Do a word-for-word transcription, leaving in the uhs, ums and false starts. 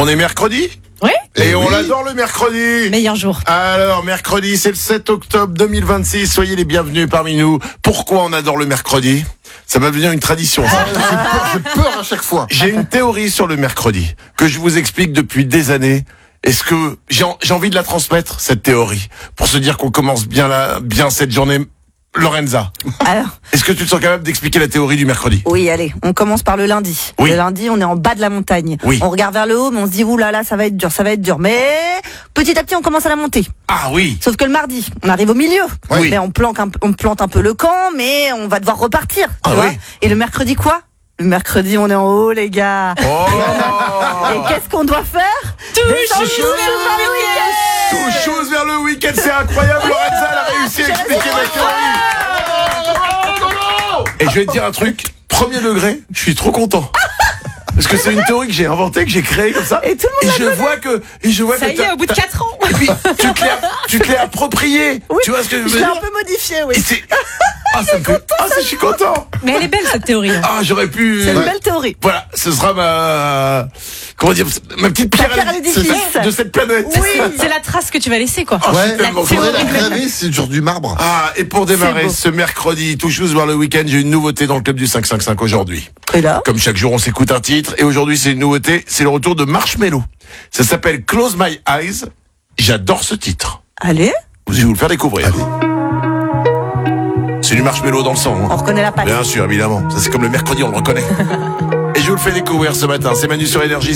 On est mercredi ? Oui. Et, Et on oui. l'adore le mercredi. Meilleur jour. Alors, mercredi, c'est le sept octobre deux mille vingt-six. Soyez les bienvenus parmi nous. Pourquoi on adore le mercredi ? Ça va devenir une tradition. ça. J'ai peur, j'ai peur à chaque fois. J'ai une théorie sur le mercredi que je vous explique depuis des années. Est-ce que j'ai en- j'ai envie de la transmettre, cette théorie, pour se dire qu'on commence bien la, bien cette journée. Lorenza, Alors, est-ce que tu te sens capable d'expliquer la théorie du mercredi ? oui, allez, on commence par le lundi. Oui. Le lundi, on est en bas de la montagne. Oui. On regarde vers le haut, mais on se dit, ouh là là, ça va être dur, ça va être dur. Mais petit à petit, on commence à la monter. Ah oui. Sauf que le mardi, on arrive au milieu. Oui. Mais on plante, un, on plante un peu le camp, mais on va devoir repartir. Tu Ah vois. oui. Et le mercredi, quoi ? Le mercredi, on est en haut, les gars. Oh. Et qu'est-ce qu'on doit faire ? Touche Descendre vers le week-end. Tout chose vers le week-end, c'est incroyable. Lorenza, elle a réussi à expliquer ma théorie. Et je vais te dire un truc, premier degré, je suis trop content. Parce que c'est une théorie que j'ai inventée, que j'ai créée comme ça. Et tout le monde je vois que, et je vois Ça que y t'as- est, au bout de t'as- quatre ans. Et puis, tu te l'es, tu te l'es approprié. Oui, Tu vois ce que je veux Je l'ai dire? un peu modifié, oui. Et c'est, ah, ça me fait, ah, ça, je suis content. Mais elle est belle cette théorie. hein. Ah, j'aurais pu, C'est une belle théorie. voilà, ce sera ma, comment dire, ma petite pierre, pierre à l'édifice. de cette planète. Oui. C'est la trace que tu vas laisser, quoi. Ah, je suis Ouais, tellement faudrait content. la graver, c'est sur du marbre. Ah, et pour démarrer C'est beau. ce mercredi, tout chose vers le week-end, j'ai une nouveauté dans le club du cinq cinq cinq aujourd'hui. Et là ? Comme chaque jour, on s'écoute un titre, et aujourd'hui, c'est une nouveauté, c'est le retour de Marshmello. Ça s'appelle Close My Eyes. J'adore ce titre. Allez, Je vais vous le faire découvrir. C'est du Marshmello dans le sang. on Hein. reconnaît la patte. Bien sûr, évidemment. Ça, c'est comme le mercredi, on le reconnaît. Et je vous le fais découvrir ce matin. C'est Manu sur Énergie.